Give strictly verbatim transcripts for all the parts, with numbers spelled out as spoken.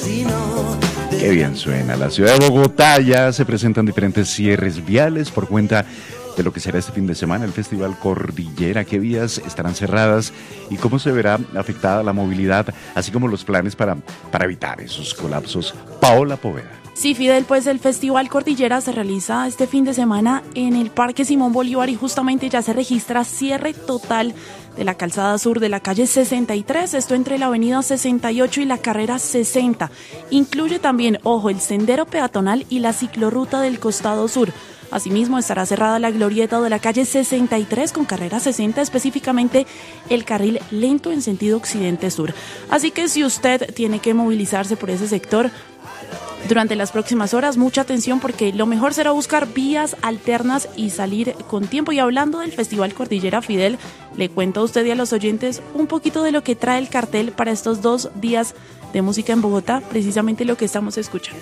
Qué bien suena. La ciudad de Bogotá ya se presentan diferentes cierres viales por cuenta de lo que será este fin de semana el Festival Cordillera. ¿Qué vías estarán cerradas y cómo se verá afectada la movilidad, así como los planes para, para evitar esos colapsos? Paola Poveda. Sí, Fidel, pues el Festival Cordillera se realiza este fin de semana en el Parque Simón Bolívar y justamente ya se registra cierre total de la calzada sur de la calle sesenta y tres, esto entre la avenida sesenta y ocho y la carrera sesenta. Incluye también, ojo, el sendero peatonal y la ciclorruta del costado sur. Asimismo, estará cerrada la glorieta de la calle sesenta y tres con carrera sesenta, específicamente el carril lento en sentido occidente-sur. Así que si usted tiene que movilizarse por ese sector durante las próximas horas, mucha atención porque lo mejor será buscar vías alternas y salir con tiempo. Y hablando del Festival Cordillera, Fidel, le cuento a usted y a los oyentes un poquito de lo que trae el cartel para estos dos días de música en Bogotá, precisamente lo que estamos escuchando.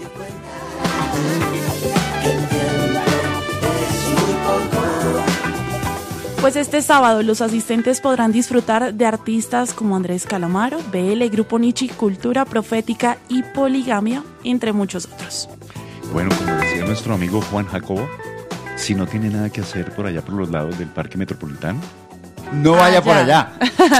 Pues este sábado los asistentes podrán disfrutar de artistas como Andrés Calamaro, B L, Grupo Nichi, Cultura Profética y Poligamia, entre muchos otros. Bueno, como decía nuestro amigo Juan Jacobo, si no tiene nada que hacer por allá por los lados del Parque Metropolitano, no vaya ah, por allá.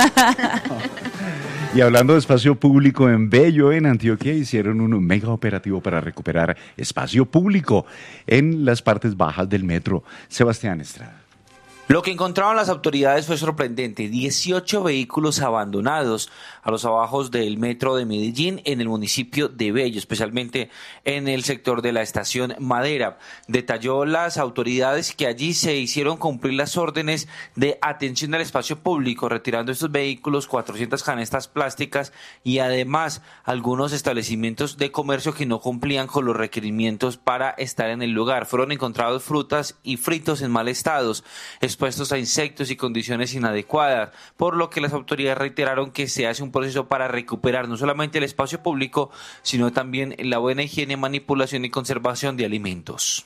Y hablando de espacio público, en Bello, en Antioquia, hicieron un mega operativo para recuperar espacio público en las partes bajas del metro. Sebastián Estrada. Lo que encontraron las autoridades fue sorprendente: dieciocho vehículos abandonados a los abajos del metro de Medellín en el municipio de Bello, especialmente en el sector de la estación Madera. Detalló las autoridades que allí se hicieron cumplir las órdenes de atención al espacio público, retirando estos vehículos, cuatrocientas canastas plásticas y además algunos establecimientos de comercio que no cumplían con los requerimientos para estar en el lugar. Fueron encontrados frutas y fritos en mal estado, expuestos a insectos y condiciones inadecuadas, por lo que las autoridades reiteraron que se hace un proceso para recuperar no solamente el espacio público, sino también la buena higiene, manipulación y conservación de alimentos.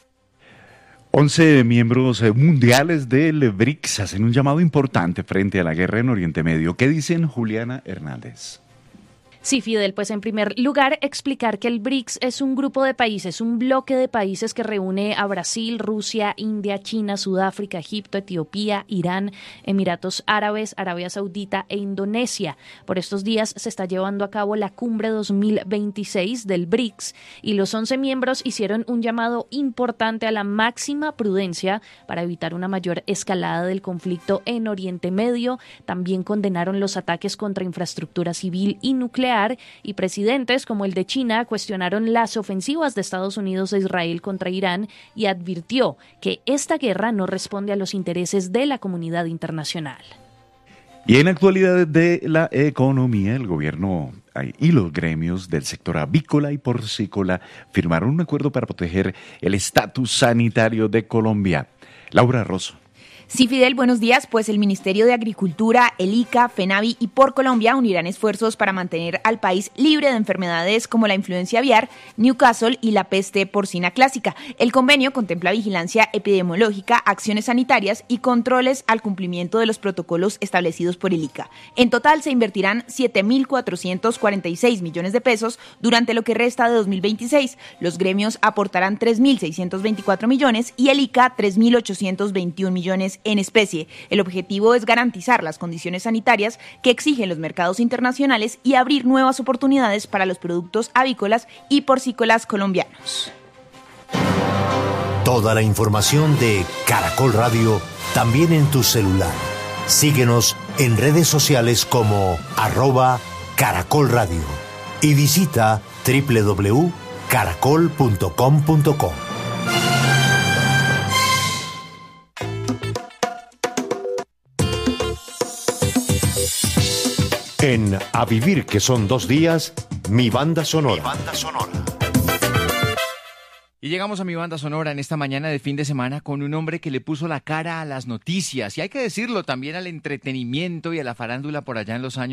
once miembros mundiales del B R I C S hacen un llamado importante frente a la guerra en Oriente Medio. ¿Qué dicen, Juliana Hernández? Sí, Fidel, pues en primer lugar explicar que el B R I C S es un grupo de países, un bloque de países que reúne a Brasil, Rusia, India, China, Sudáfrica, Egipto, Etiopía, Irán, Emiratos Árabes, Arabia Saudita e Indonesia. Por estos días se está llevando a cabo la cumbre dos mil veintiséis del B R I C S y los once miembros hicieron un llamado importante a la máxima prudencia para evitar una mayor escalada del conflicto en Oriente Medio. También condenaron los ataques contra infraestructura civil y nuclear, y presidentes como el de China cuestionaron las ofensivas de Estados Unidos e Israel contra Irán y advirtió que esta guerra no responde a los intereses de la comunidad internacional. Y en actualidad de la economía, el gobierno y los gremios del sector avícola y porcícola firmaron un acuerdo para proteger el estatus sanitario de Colombia. Laura Rosso. Sí, Fidel, buenos días. Pues el Ministerio de Agricultura, el ICA, FENAVI y Por Colombia unirán esfuerzos para mantener al país libre de enfermedades como la influencia aviar, Newcastle y la peste porcina clásica. El convenio contempla vigilancia epidemiológica, acciones sanitarias y controles al cumplimiento de los protocolos establecidos por el ICA. En total se invertirán siete mil cuatrocientos cuarenta y seis millones de pesos durante lo que resta de dos mil veintiséis. Los gremios aportarán tres mil seiscientos veinticuatro millones y el ICA tres mil ochocientos veintiún millones en especie. El objetivo es garantizar las condiciones sanitarias que exigen los mercados internacionales y abrir nuevas oportunidades para los productos avícolas y porcícolas colombianos. Toda la información de Caracol Radio también en tu celular. Síguenos en redes sociales como arroba Caracol Radio y visita doble u doble u doble u punto caracol punto com punto co. En A Vivir, que son dos días, mi banda sonora. Mi banda sonora. Y llegamos a mi banda sonora en esta mañana de fin de semana con un hombre que le puso la cara a las noticias y hay que decirlo también al entretenimiento y a la farándula por allá en los años